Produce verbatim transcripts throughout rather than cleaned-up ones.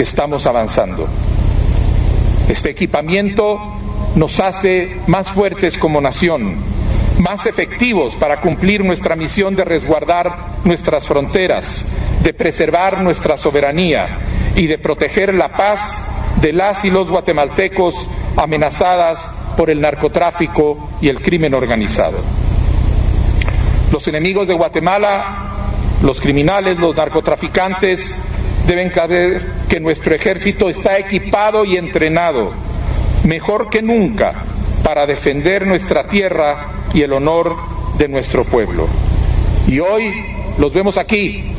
que estamos avanzando. Este equipamiento nos hace más fuertes como nación, más efectivos para cumplir nuestra misión de resguardar nuestras fronteras, de preservar nuestra soberanía y de proteger la paz de las y los guatemaltecos amenazadas por el narcotráfico y el crimen organizado. Los enemigos de Guatemala, los criminales, los narcotraficantes, deben saber que nuestro ejército está equipado y entrenado mejor que nunca para defender nuestra tierra y el honor de nuestro pueblo. Y hoy los vemos aquí,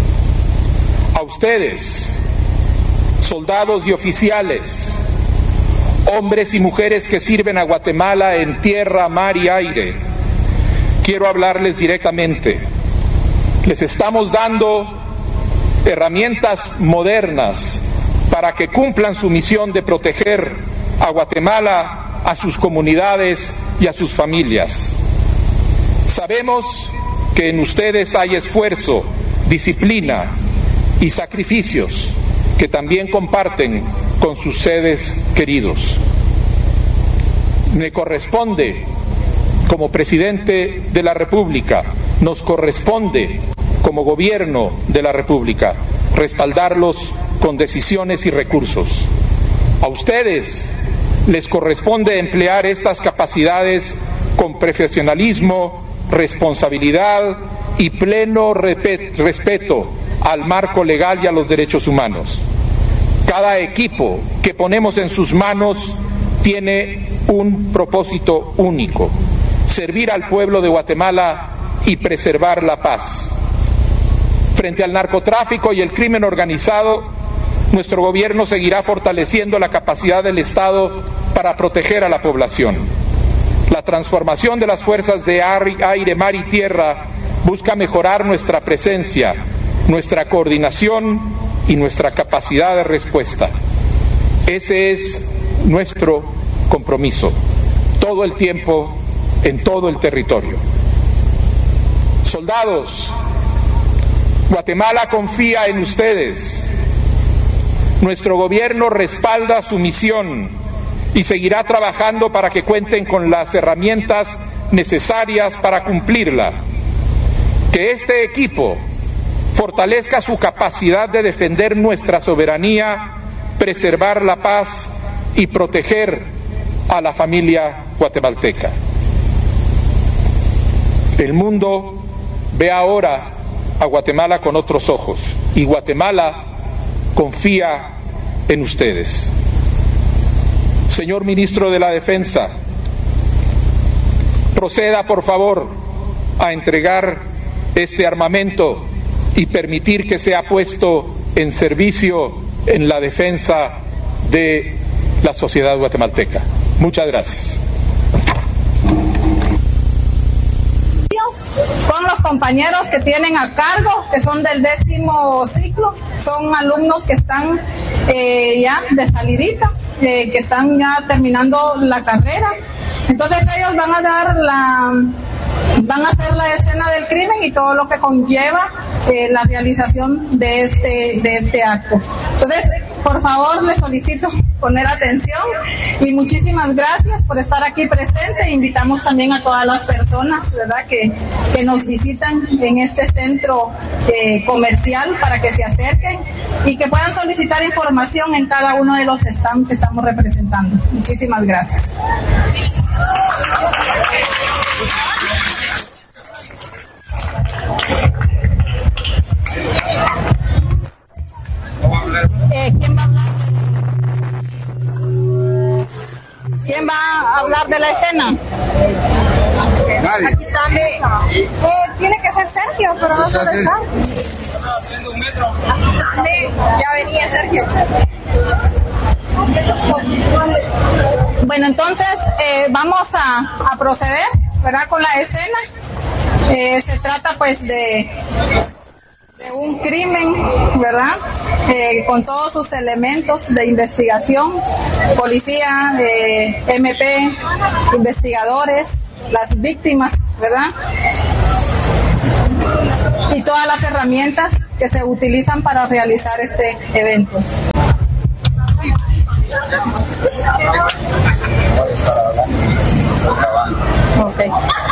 a ustedes, soldados y oficiales, hombres y mujeres que sirven a Guatemala en tierra, mar y aire. Quiero hablarles directamente. Les estamos dando herramientas modernas para que cumplan su misión de proteger a Guatemala, a sus comunidades y a sus familias. Sabemos que en ustedes hay esfuerzo, disciplina y sacrificios que también comparten con sus seres queridos. Me corresponde, como presidente de la República, nos corresponde como gobierno de la República respaldarlos con decisiones y recursos. A ustedes les corresponde emplear estas capacidades con profesionalismo, responsabilidad y pleno respeto al marco legal y a los derechos humanos. Cada equipo que ponemos en sus manos tiene un propósito único: servir al pueblo de Guatemala y preservar la paz. Frente al narcotráfico y el crimen organizado, nuestro gobierno seguirá fortaleciendo la capacidad del Estado para proteger a la población. La transformación de las fuerzas de aire, mar y tierra busca mejorar nuestra presencia, nuestra coordinación y nuestra capacidad de respuesta. Ese es nuestro compromiso, todo el tiempo, en todo el territorio. Soldados, Guatemala confía en ustedes. Nuestro gobierno respalda su misión y seguirá trabajando para que cuenten con las herramientas necesarias para cumplirla. Que este equipo fortalezca su capacidad de defender nuestra soberanía, preservar la paz y proteger a la familia guatemalteca. El mundo ve ahora a Guatemala con otros ojos y Guatemala confía en ustedes. Señor Ministro de la Defensa, proceda por favor a entregar este armamento y permitir que sea puesto en servicio en la defensa de la sociedad guatemalteca. Muchas gracias. Con los compañeros que tienen a cargo, que son del décimo ciclo, son alumnos que están eh, ya de salidita, eh, que están ya terminando la carrera. Entonces ellos van a dar la, van a hacer la escena del crimen y todo lo que conlleva eh, la realización de este, de este acto. Entonces, por favor, les solicito poner atención y muchísimas gracias por estar aquí presente. Invitamos también a todas las personas, ¿verdad?, que, que nos visitan en este centro eh, comercial para que se acerquen y que puedan solicitar información en cada uno de los stands que estamos representando. Muchísimas gracias. Eh, ¿Quién va a hablar? ¿Quién va a hablar de la escena? Aquí sale. Eh, tiene que ser Sergio, pero no suele estar. Ya venía Sergio. Bueno, entonces eh, vamos a, a proceder, ¿verdad?, con la escena. Eh, se trata pues de, de un crimen, ¿verdad?, eh, con todos sus elementos de investigación, policía, eh, M P, investigadores, las víctimas, ¿verdad?, y todas las herramientas que se utilizan para realizar este evento. Okay.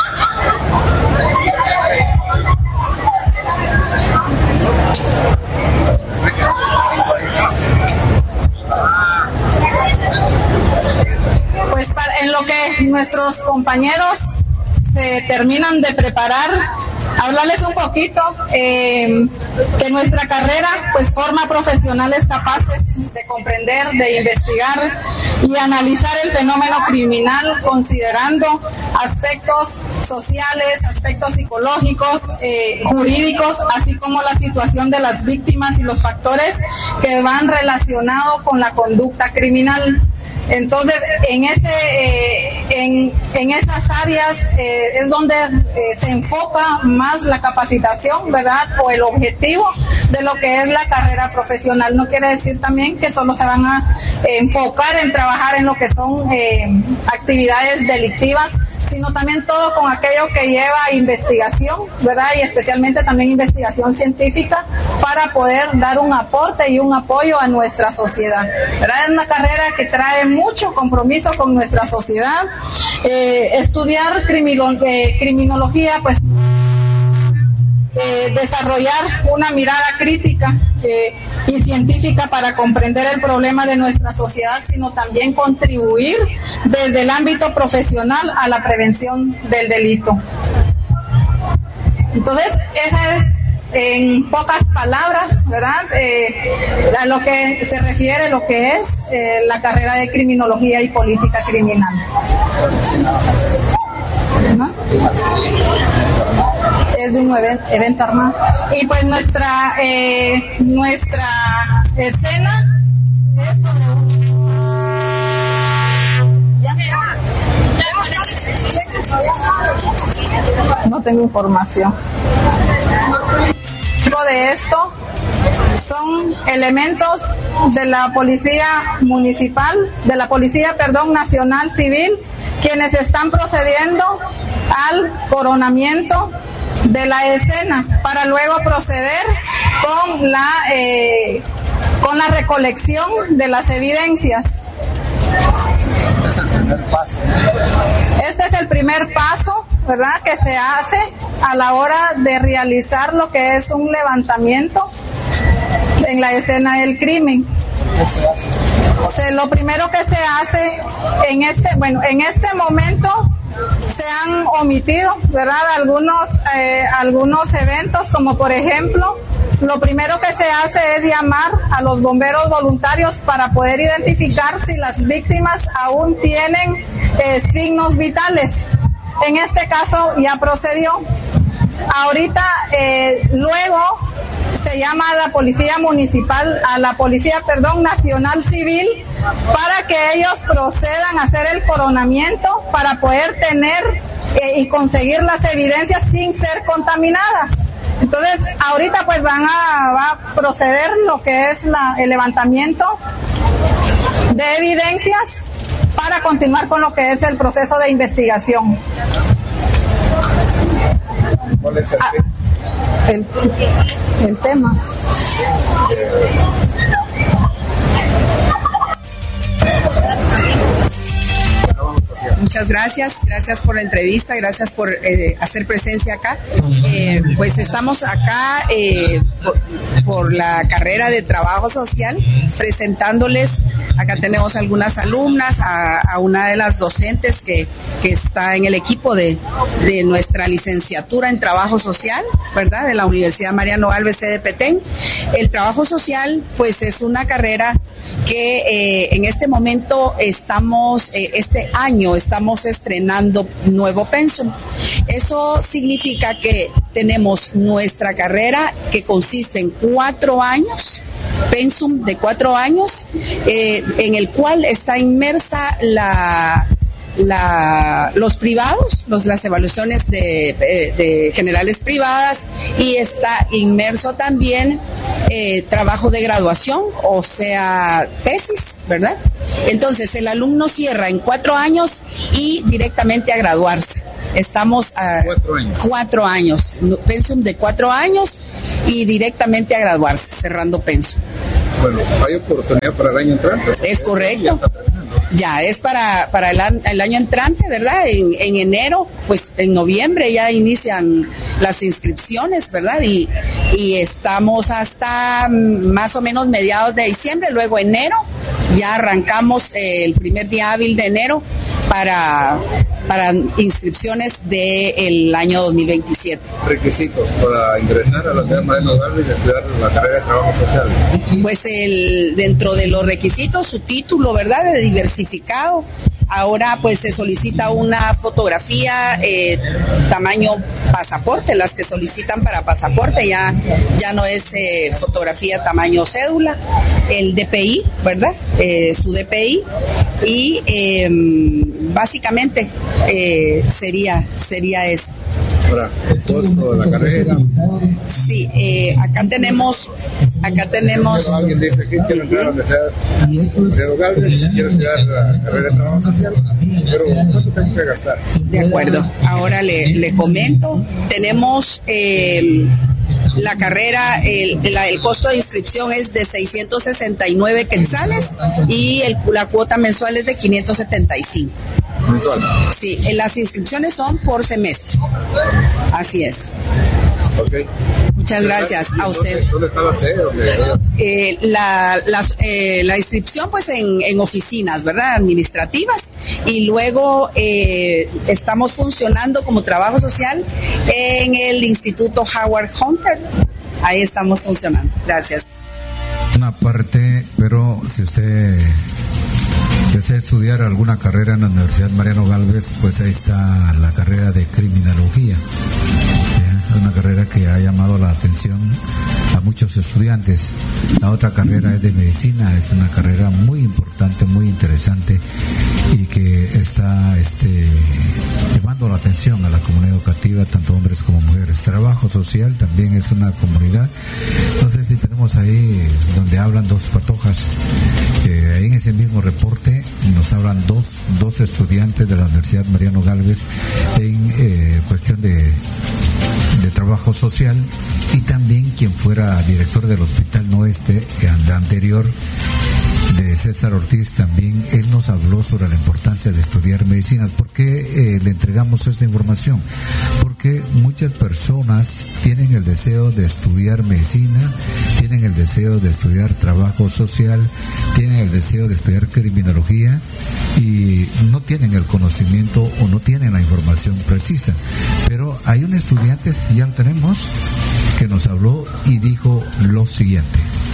Pues para, en lo que nuestros compañeros se terminan de preparar, hablarles un poquito eh, que nuestra carrera pues forma profesionales capaces de comprender, de investigar y analizar el fenómeno criminal considerando aspectos sociales, aspectos psicológicos, eh, jurídicos, así como la situación de las víctimas y los factores que van relacionados con la conducta criminal. Entonces, en ese, eh, en, en esas áreas eh, es donde eh, se enfoca más la capacitación, ¿verdad? O el objetivo de lo que es la carrera profesional. No quiere decir también que solo se van a eh, enfocar en trabajar en lo que son eh, actividades delictivas, sino también todo con aquello que lleva investigación, ¿verdad? Y especialmente también investigación científica para poder dar un aporte y un apoyo a nuestra sociedad, ¿verdad? Es una carrera que trae mucho compromiso con nuestra sociedad. Eh, estudiar crimino, eh, criminología, pues Eh, desarrollar una mirada crítica eh, y científica para comprender el problema de nuestra sociedad, sino también contribuir desde el ámbito profesional a la prevención del delito. Entonces, esa es en pocas palabras, ¿verdad? Eh, a lo que se refiere lo que es eh, la carrera de criminología y política criminal. ¿No? Es de un evento, evento armado. Y pues nuestra eh, nuestra escena es sobre un... No tengo información. De esto son elementos de la policía municipal, de la policía, perdón, nacional civil, quienes están procediendo al coronamiento de la escena para luego proceder con la eh, con la recolección de las evidencias. Este es el primer paso, ¿verdad?, que se hace a la hora de realizar lo que es un levantamiento en la escena del crimen. O sea, lo primero que se hace en este, bueno, en este momento se han omitido, ¿verdad?, algunos eh, algunos eventos, como por ejemplo, lo primero que se hace es llamar a los bomberos voluntarios para poder identificar si las víctimas aún tienen eh, signos vitales. En este caso ya procedió. Ahorita, eh, luego se llama a la policía municipal, a la policía, perdón, nacional civil, para que ellos procedan a hacer el coronamiento para poder tener eh, y conseguir las evidencias sin ser contaminadas. Entonces, ahorita pues van a, va a proceder lo que es la, el levantamiento de evidencias para continuar con lo que es el proceso de investigación. ¿Cuál es el, ah, el, el tema? Muchas gracias, gracias por la entrevista, gracias por eh, hacer presencia acá. Eh, pues estamos acá eh, por, por la carrera de trabajo social, presentándoles, acá tenemos algunas alumnas, a, a una de las docentes que, que está en el equipo de, de nuestra licenciatura en trabajo social, ¿verdad?, de la Universidad Mariano Alves C de Petén. El trabajo social, pues es una carrera que eh, en este momento estamos, eh, este año estamos estrenando nuevo pensum. Eso significa que tenemos nuestra carrera que consiste en cuatro años, pensum de cuatro años, eh, en el cual está inmersa la... La, los privados, los, las evaluaciones de, de, de generales privadas, y está inmerso también eh, trabajo de graduación, o sea, tesis, ¿verdad? Entonces, el alumno cierra en cuatro años y directamente a graduarse. Estamos a cuatro años. Cuatro años, pensum de cuatro años y directamente a graduarse, cerrando pensum. Bueno, ¿hay oportunidad para el año entrante? Es correcto. Ya es para, para el, an, el año entrante, ¿verdad? En, en enero, pues en noviembre ya inician las inscripciones, ¿verdad? Y, y estamos hasta más o menos mediados de diciembre, luego enero, ya arrancamos eh, el primer día hábil de enero para, para inscripciones del año dos mil veintisiete. ¿Requisitos para ingresar a la Universidad Mariano Gálvez y estudiar la carrera de trabajo social? Pues el, dentro de los requisitos, su título, ¿verdad? De diversificado. Ahora pues se solicita una fotografía eh, tamaño pasaporte, las que solicitan para pasaporte ya, ya no es eh, fotografía tamaño cédula, el D P I, ¿verdad? Eh, su D P I y eh, básicamente eh, sería, sería eso. Ahora, el costo de la carrera. Sí, eh, acá tenemos, acá tenemos. Pero alguien dice que quiero entrar a la Universidad Gálvez, quiero estudiar la carrera de trabajo social, pero ¿cuánto tengo que gastar? De acuerdo. Ahora le, le comento. Tenemos eh, la carrera, el, la, el costo de inscripción es de seiscientos sesenta y nueve quetzales y el, la cuota mensual es de quinientos setenta y cinco. ¿Mensual? Sí, las inscripciones son por semestre. Así es. Okay. Muchas gracias a usted. ¿Dónde está la sede? Eh, la, la, eh, la inscripción pues en, en oficinas, ¿verdad? Administrativas y luego eh, estamos funcionando como trabajo social en el Instituto Howard Hunter. Ahí estamos funcionando. Gracias. Una parte, pero si usted desea estudiar alguna carrera en la Universidad Mariano Gálvez, pues ahí está la carrera de criminología. Es una carrera que ha llamado la atención a muchos estudiantes. La otra carrera es de medicina, es una carrera muy importante, muy interesante y que está este, llamando la atención a la comunidad educativa, tanto hombres como mujeres. Trabajo social también es una comunidad. No sé si tenemos ahí donde hablan dos patojas. Eh, ahí en ese mismo reporte nos hablan dos, dos estudiantes de la Universidad Mariano Gálvez en eh, cuestión de de trabajo social y también quien fuera director del Hospital Noeste anterior de César Ortiz, también él nos habló sobre la importancia de estudiar medicinas. ¿Por qué eh, le entregamos esta información? Porque muchas personas tienen el deseo de estudiar medicina, tienen el deseo de estudiar trabajo social, tienen el deseo de estudiar criminología y no tienen el conocimiento o no tienen la información precisa. Pero hay un estudiante, si ya lo tenemos, que nos habló y dijo lo siguiente.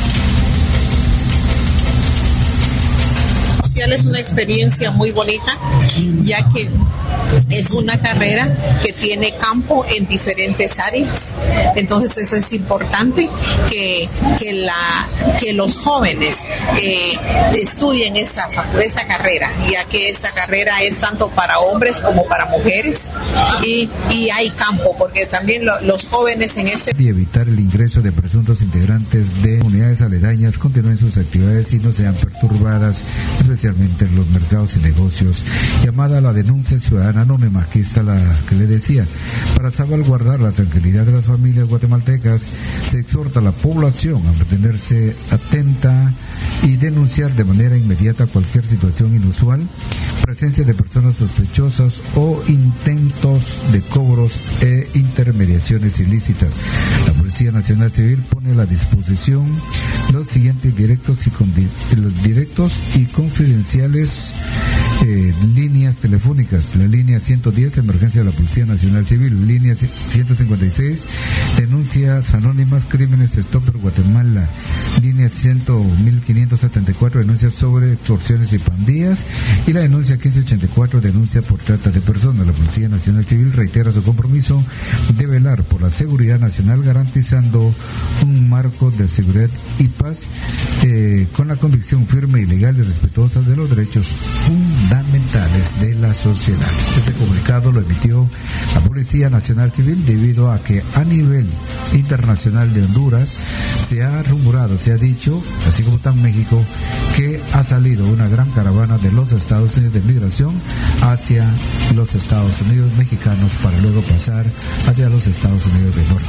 Es una experiencia muy bonita, ya que es una carrera que tiene campo en diferentes áreas. Entonces eso es importante que, que, la, que los jóvenes eh, estudien esta, esta carrera, ya que esta carrera es tanto para hombres como para mujeres y, y hay campo, porque también lo, los jóvenes en ese... Y evitar el ingreso de presuntos integrantes de unidades aledañas continúen sus actividades y no sean perturbadas, especialmente en los mercados y negocios. Llamada a la denuncia ciudadana anónima, aquí está la que le decía. Para salvaguardar la tranquilidad de las familias guatemaltecas, se exhorta a la población a mantenerse atenta y denunciar de manera inmediata cualquier situación inusual, presencia de personas sospechosas o intentos de cobros e intermediaciones ilícitas. La Policía Nacional Civil pone a la disposición los siguientes directos y, condi- los directos y confidenciales eh, líneas telefónicas: la línea ciento diez, emergencia de la Policía Nacional Civil; línea ciento cincuenta y seis, denuncias anónimas, crímenes Stopper Guatemala; línea mil quinientos setenta y cuatro, denuncias sobre extorsiones y pandillas; y la denuncia quince ochenta y cuatro, denuncia por trata de personas. La Policía Nacional Civil reitera su compromiso de velar por la seguridad nacional, garantizando un marco de seguridad y paz eh, con la convicción firme y legal y respetuosa de los derechos fundamentales de la sociedad. Este comunicado lo emitió la Policía Nacional Civil debido a que a nivel internacional de Honduras se ha rumorado, se ha dicho, así como está en México, que ha salido una gran caravana de los Estados Unidos de migración hacia los Estados Unidos mexicanos para luego pasar hacia los Estados Unidos de Norte.